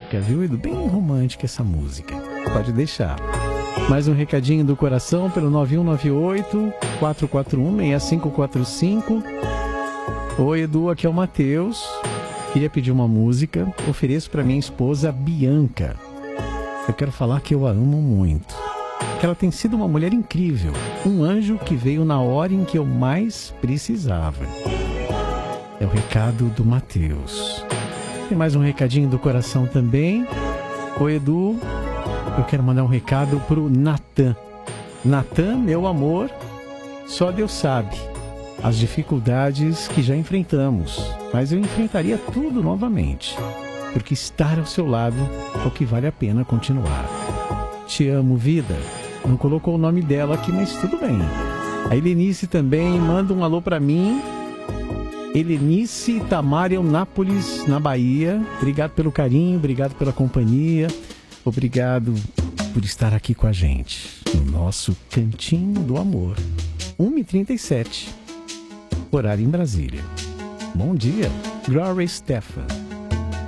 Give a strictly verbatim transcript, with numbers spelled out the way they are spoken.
romântica, viu, Edu? Bem romântica essa música. Pode deixar. Mais um recadinho do coração pelo nove um nove oito, quatro quatro um, seis cinco quatro cinco. Oi, Edu, aqui é o Matheus. Queria pedir uma música. Ofereço para minha esposa Bianca. Eu quero falar que eu a amo muito. Que ela tem sido uma mulher incrível. Um anjo que veio na hora em que eu mais precisava. É o recado do Matheus. Tem mais um recadinho do coração também. Oi, Edu. Eu quero mandar um recado pro Natan. Natan, meu amor, só Deus sabe as dificuldades que já enfrentamos, mas eu enfrentaria tudo novamente, porque estar ao seu lado é o que vale a pena continuar. Te amo, vida. Não colocou o nome dela aqui, mas tudo bem. A Helenice também manda um alô pra mim. Helenice Tamário Nápoles, na Bahia. Obrigado pelo carinho, obrigado pela companhia. Obrigado por estar aqui com a gente no nosso Cantinho do Amor. uma e trinta e sete, horário em Brasília. Bom dia, Gloria Stefan.